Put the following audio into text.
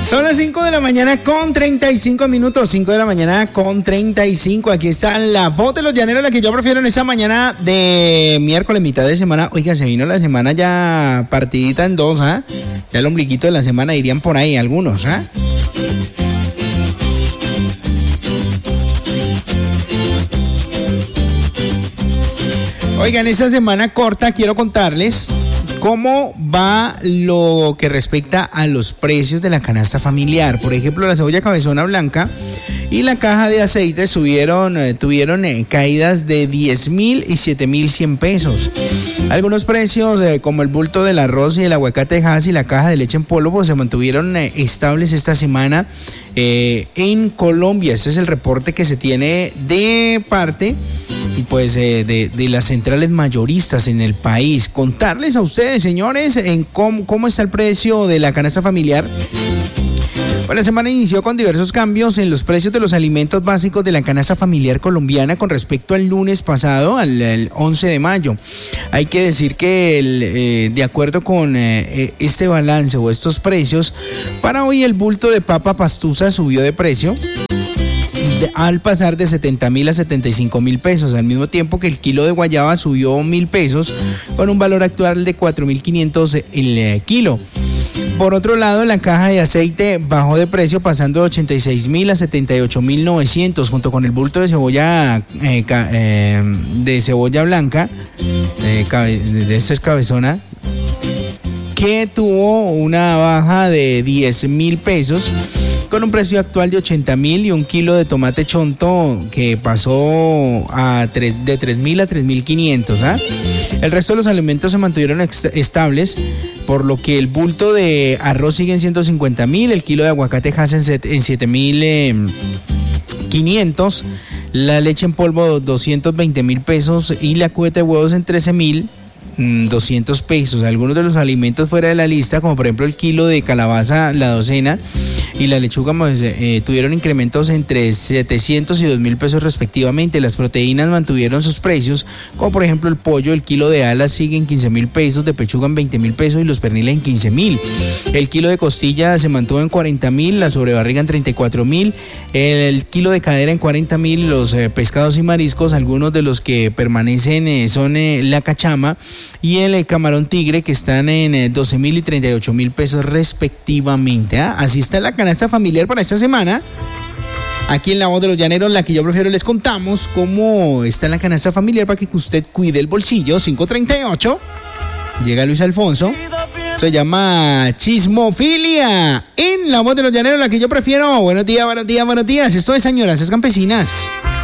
Son las 5 de la mañana con 35 minutos, 5 de la mañana con 35. Aquí está la voz de los llaneros, la que yo prefiero en esa mañana de miércoles, mitad de semana. Oiga, se vino la semana ya partidita en dos, ¿ah? Ya el ombliguito de la semana irían por ahí algunos, ¿ah? Oigan, esta semana corta quiero contarles cómo va lo que respecta a los precios de la canasta familiar. Por ejemplo, la cebolla cabezona blanca y la caja de aceite tuvieron caídas de 10.000 y 7.100 pesos. Algunos precios como el bulto del arroz y el aguacate Hass y la caja de leche en polvo pues, se mantuvieron estables esta semana en Colombia. Este es el reporte que se tiene de parte y pues de las centrales mayoristas en el país. Contarles a ustedes, señores, en cómo está el precio de la canasta familiar. Bueno, la semana inició con diversos cambios en los precios de los alimentos básicos de la canasta familiar colombiana con respecto al lunes pasado, al 11 de mayo. Hay que decir que de acuerdo con este balance o estos precios, para hoy el bulto de papa pastusa subió de precio al pasar de 70.000 a 75.000 pesos, al mismo tiempo que el kilo de guayaba subió 1.000 pesos con un valor actual de 4.500 el kilo. Por otro lado, la caja de aceite bajó de precio pasando de 86.000 a 78.900, junto con el bulto de cebolla blanca, de esta es cabezona, que tuvo una baja de 10.000 pesos con un precio actual de 80.000 y un kilo de tomate chonto que pasó de 3.000 a 3.500. ¿Ah? El resto de los alimentos se mantuvieron estables, por lo que el bulto de arroz sigue en 150.000, el kilo de aguacate Hass en 7.500, la leche en polvo 220.000 pesos y la cubeta de huevos en 13.200 pesos. Algunos de los alimentos fuera de la lista, como por ejemplo el kilo de calabaza, la docena, y la lechuga tuvieron incrementos entre 700 y 2.000 pesos respectivamente. Las proteínas mantuvieron sus precios, como por ejemplo el pollo, el kilo de alas sigue en 15.000 pesos, de pechuga en 20.000 pesos y los perniles en 15.000. El kilo de costilla se mantuvo en 40.000, la sobrebarriga en 34.000, el kilo de cadera en 40.000, los pescados y mariscos, algunos de los que permanecen son la cachama y el camarón tigre, que están en 12.000 y 38.000 pesos respectivamente. ¿Ah? Así está la canasta familiar para esta semana. Aquí en La Voz de los Llaneros, la que yo prefiero, les contamos cómo está la canasta familiar para que usted cuide el bolsillo. 5:38. Llega Luis Alfonso. Se llama Chismofilia. En La Voz de los Llaneros, la que yo prefiero. Buenos días, buenos días, buenos días. Esto es Señoras Campesinas.